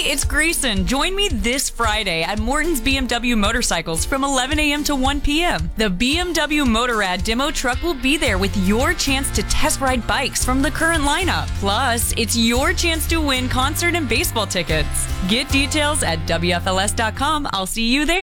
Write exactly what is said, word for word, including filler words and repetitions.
it's Grayson. Join me this Friday at Morton's B M W Motorcycles from eleven a.m. to one p.m. The B M W Motorrad demo truck will be there with your chance to test ride bikes from the current lineup. Plus, it's your chance to win concert and baseball tickets. Get details at W F L S dot com. I'll see you there.